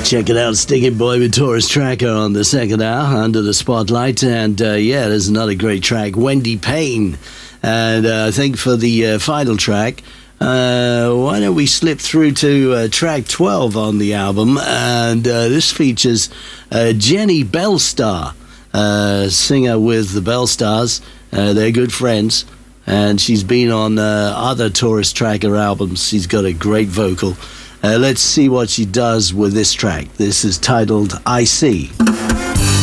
Check it out, Stinging Boy with Taurus Tracker on the second hour, Under the Spotlight. And there's another great track, Wendy Payne. And I think for the final track, why don't we slip through to track 12 on the album? And this features Jenny Bellstar, singer with the Bellstars. They're good friends. And she's been on other Taurus Tracker albums. She's got a great vocal. Let's see what she does with this track. This is titled I See.